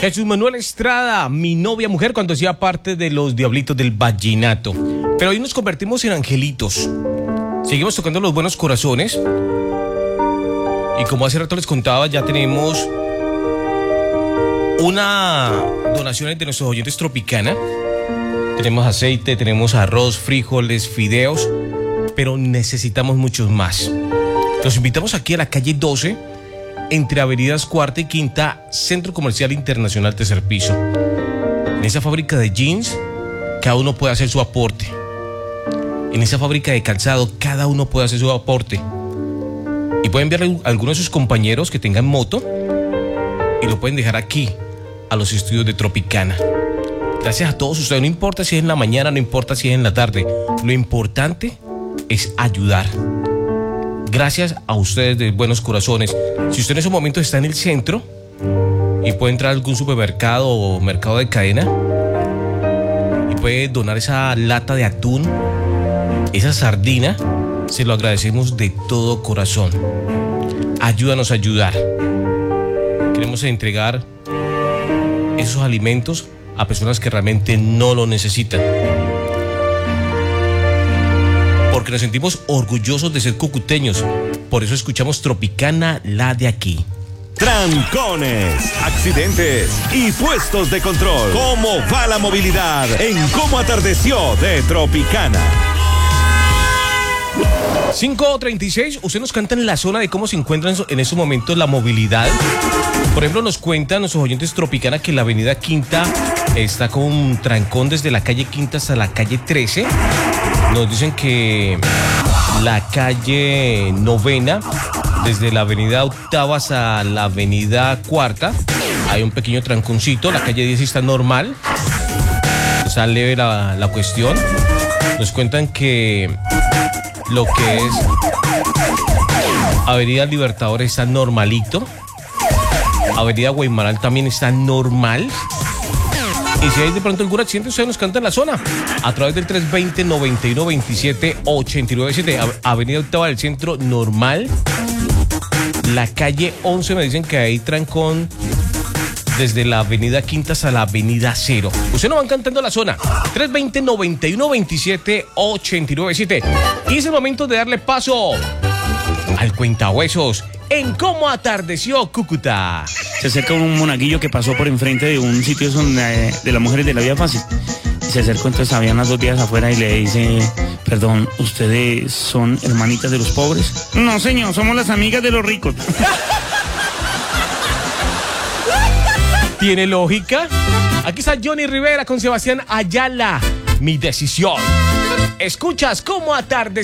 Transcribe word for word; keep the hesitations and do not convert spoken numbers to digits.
Jesús Manuel Estrada, mi novia mujer, cuando hacía parte de los Diablitos del Vallenato. Pero hoy nos convertimos en angelitos. Seguimos tocando los buenos corazones. Y como hace rato les contaba, ya tenemos una donación de nuestros oyentes Tropicana. Tenemos aceite, tenemos arroz, frijoles, fideos, pero necesitamos muchos más. Los invitamos aquí a la calle doce, entre avenidas Cuarta y Quinta, Centro Comercial Internacional Tercer Piso. En esa fábrica de jeans, cada uno puede hacer su aporte. En esa fábrica de calzado, cada uno puede hacer su aporte. Y pueden enviarle a algunos de sus compañeros que tengan moto y lo pueden dejar aquí, a los estudios de Tropicana. Gracias a todos ustedes, no importa si es en la mañana, no importa si es en la tarde. Lo importante es ayudar. Gracias a ustedes de buenos corazones. Si usted en ese momento está en el centro y puede entrar a algún supermercado o mercado de cadena y puede donar esa lata de atún, esa sardina, se lo agradecemos de todo corazón. Ayúdanos a ayudar. Queremos entregar esos alimentos a personas que realmente no lo necesitan. Porque nos sentimos orgullosos de ser cucuteños. Por eso escuchamos Tropicana, la de aquí. Trancones, accidentes y puestos de control. ¿Cómo va la movilidad en Cómo Atardeció de Tropicana? cinco treinta y seis, usted nos cuenta en la zona de cómo se encuentra en estos momentos la movilidad. Por ejemplo, nos cuentan nuestros oyentes Tropicana que la avenida Quinta está con un trancón desde la calle Quinta hasta la calle trece. Nos dicen que la calle Novena, desde la avenida Octava hasta la avenida Cuarta, hay un pequeño tranconcito. La calle diez está normal, está leve la, la cuestión. Nos cuentan que lo que es avenida Libertadores está normalito. Avenida Guaymaral también está normal. Y si hay de pronto algún accidente, ustedes nos cantan la zona a través del tres dos cero, noventa y uno veintisiete, ochenta y nueve siete. Avenida Octava del Centro normal. La calle once me dicen que hay trancón desde la avenida Quinta hasta la avenida Cero. Ustedes nos van cantando la zona tres dos cero, noventa y uno veintisiete, ochenta y nueve siete. Y es el momento de darle paso al cuentahuesos en Cómo Atardeció Cúcuta. Se acerca un monaguillo que pasó por enfrente de un sitio donde, de las mujeres de la vida fácil. Y se acercó, entonces habían las dos vías afuera y le dice: perdón, ¿ustedes son hermanitas de los pobres? No, señor, somos las amigas de los ricos. ¿Tiene lógica? Aquí está Johnny Rivera con Sebastián Ayala. Mi decisión. Escuchas Cómo Atardeció.